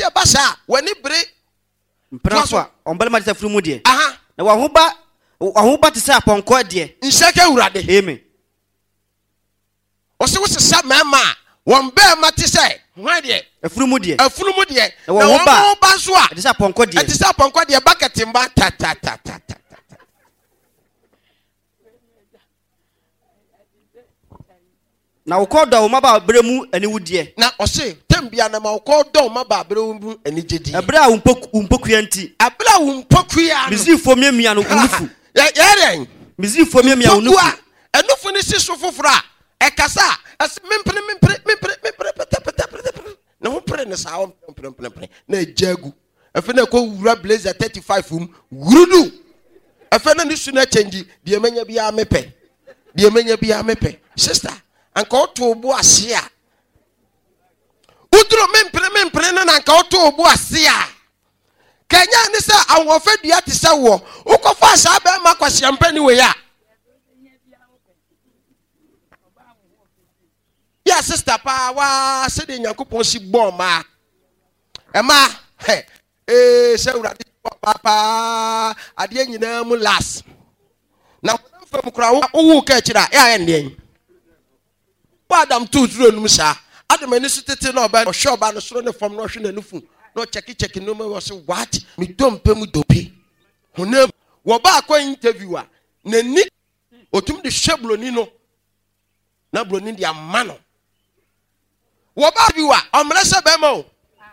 a basa when it break. Mprafo on Belma de Frumu de. Aha. Na wa ho ba te say aponko de. Nseke urade. Amen. O se wo sesa mama won be ma te say hwan de. Afrumu de. Na wo ba so a. Te say aponko de. Te say aponko de bucket mba ta. Na wo call do ma ba bremu ani wudie. Na o se tembia na ma wo call do ma ba bremu ani jedi. Abra umpokua nti. Abra umpokua. Mizifo miamia no unufu. Yeren. Mizifo miamia unufu. Enufu ni si so fofora. Ekasa as mempre. Na ho pre ne sa ho pre. Na ejagu. Afi na ko wura blazer 35 gurudu. Afi na ni su na change de manya bia mepe. Sister, anka oto obu ase a. Udro mempre na anka oto obu ase a. Kenya ni sa awofo dua te se wo. Ukofa asa ba ma kwase ampani we ya. Ya sister pa wa se de Nyankopon si bomba. Ema se urade papa ade nyina mu last. Na fam kura wo ka kira ya nden. Adam tu duro num sha. Adam ani sitete na oba hwe oba no soro ne fam no hwe na nufu. No check no me was what? Me dompe mu dopi. Honam wo ba akwa interviewer na ni otum de hwebloni no. Na bloni dia mano. Wo ba biwa omrese be mo.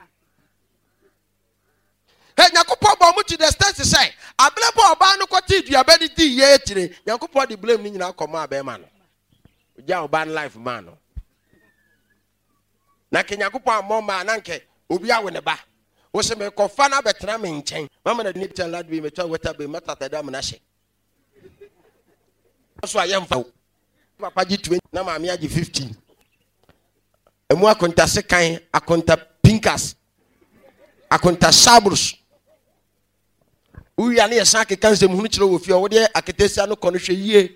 Hey Nyankopon bo mu to the stand say ablebo oba no kwati duaba di ye etire. Nyankopon de blame ni nyina akoma be ma no. Oja oba life man no. Na ke Nyankopon amoma na nke obi awe ne ba. Wo se me kofa na betena me nchen. Mama na nipta ladwe me to weta be matata da mu na hye. So ayemfa. Papa ji 20 na maami agi 15. Emu akonta sekan, akonta pinkas. Akonta sabrus. Uya ne yesa ke kanse mu hunu kire wo fi o de aketesia no kono hwe yie.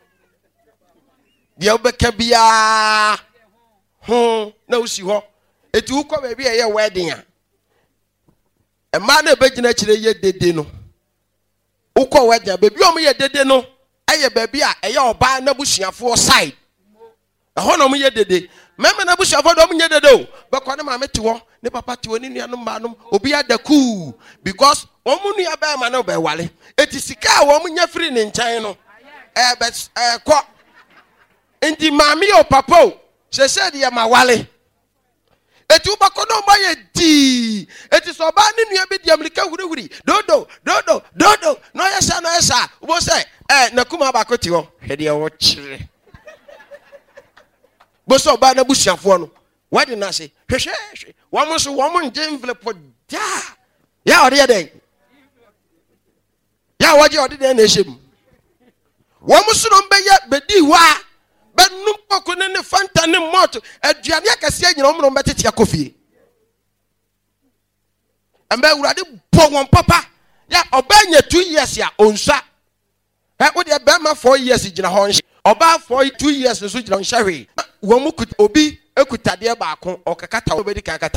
De obeka bia na usi ho. Eti ukọ ba bia ye wedding a. Ema na ebegina kire ye dede no. Ukọ wedding ba bia o ye dede no. Eye baby a eye oba na busuafo side ho no mo ye dede meme na busuafo do mo ye dede o bekọ ne ma mete wo ne papa te oni nua no ma no obi adaku because omu nua ba ma no be wale eti sika a wo mo nya free ne nkyɛn no ko enti mami o papa o se de ma wale eti ubakọ no ma ye di eti so ba ne nua bi di amerika hurihuri dodo no yesa ubo say na kuma ba ko ti ho hede wo kire bo so ba na busuafo no wadi na se hwehwe wo mo so wo mo nje envelope da ya ode ye den ya waje ode den na ehim wo mo so no be ye bedi wa be num poko ne fanta ne moto aduane akase anyina wo mo betete akofie ambe urade bo won papa ya obanya 2 years ya onsa wo de be ma 4 years gina ho nhe oba 2 years so gina nhahwe wo mu obi ekutade ba ko okakata obedi kakata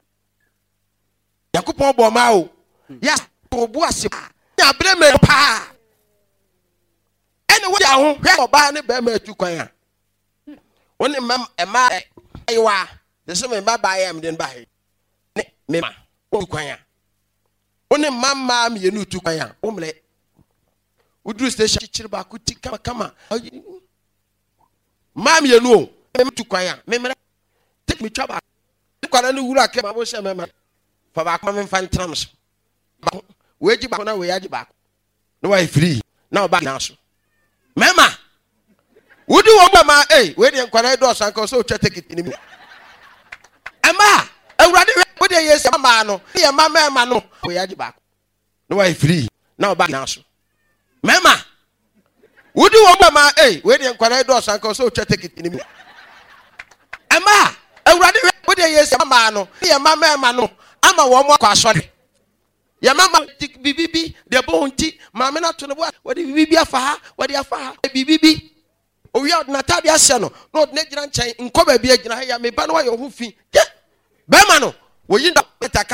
Yakupon bo ma o ya obu ase ya bre me pa ene wo ya ho hwe oba ne be ma atu kwan a woni mam ema aiwa de se me ba ba ya me den ba he ne me ma wo kwan a woni mamma me yenu tu kwan a wo mle udru station chichiri ba ku ti kama mam yenu o me tu kwan a me mre take me twaba kwan na wura ke ba bo se me ma fa ba kwa me fan trams we ji ba na we ya ji ba no wa free na o ba na so mema wudi wo mama we de nkwana do so anka so twa ticket ni mi ama awurade we de yes mama no ye mama no we ya ji ba no wa free na o ba na so mema wudi wo mama we de nkwana do so anka so twa ticket ni mi ama awurade we de yes mama no ye mama no ama wo mo kwa asode ya mama bibibi de bonti mama na to no wo de bibibi afa ha wo de afa ha bibibi o wi na tabi ase no no de gina nchen nko ba bi agina ha ya me ba no wa yo hu fi be ma no wo yi nda